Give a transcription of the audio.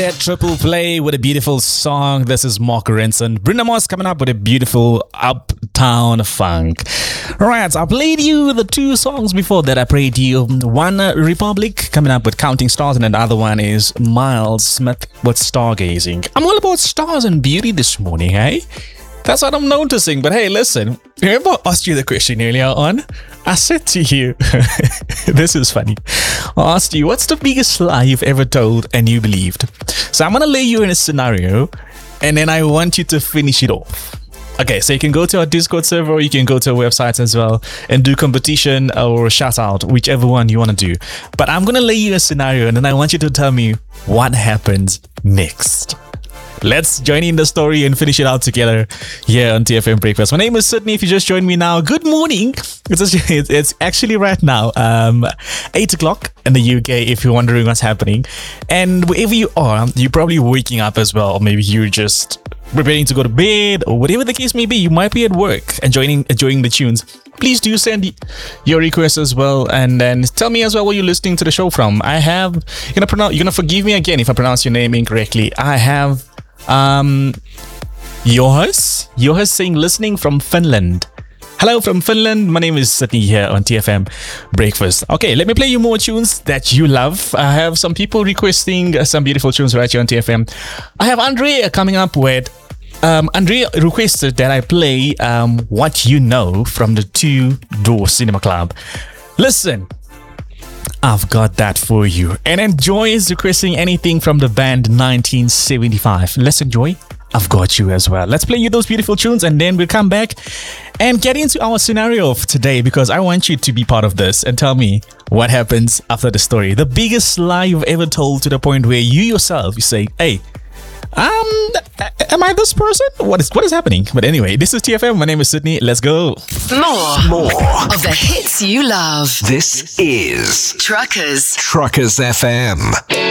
That triple play with a beautiful song. This is Mark Renson. Brenda Moss coming up with a beautiful Uptown Funk. Alright, I played you the two songs before that. I played you One Republic coming up with Counting Stars, and the other one is Miles Smith with Stargazing. I'm all about stars and beauty this morning, hey? That's what I'm noticing. But hey, listen, remember I asked you the question earlier on? I said to you, this is funny. I asked you, what's the biggest lie you've ever told and you believed? So I'm going to lay you in a scenario and then I want you to finish it off. Okay, so you can go to our Discord server, or you can go to our website as well and do competition or shout out, whichever one you want to do. But I'm going to lay you a scenario and then I want you to tell me what happens next. Let's join in the story and finish it out together here on TFM Breakfast. My name is Sydney. If you just joined me now, good morning. It's actually right now 8 o'clock in the UK, if you're wondering what's happening. And wherever you are, you're probably waking up as well, or maybe you're just preparing to go to bed, or whatever the case may be. You might be at work enjoying the tunes. Please do send your requests as well, and then tell me as well where you're listening to the show from. You're gonna forgive me again if I pronounce your name incorrectly. I have Johannes saying listening from Finland. Hello from Finland. My name is Sydney here on TFM Breakfast. Okay, let me play you more tunes that you love. I have some people requesting some beautiful tunes right here on TFM. I have Andrea coming up with Andrea requested that I play What You Know from the Two Door Cinema Club. Listen, I've got that for you. And Enjoy is requesting anything from the band 1975. Let's enjoy. I've got you as well. Let's play you those beautiful tunes and then we'll come back and get into our scenario of today, because I want you to be part of this and tell me what happens after the story. The biggest lie you've ever told, to the point where you say, hey, am I this person? What is happening? But anyway, this is TFM. My name is Sydney. Let's go. More of the hits you love. This is Truckers FM.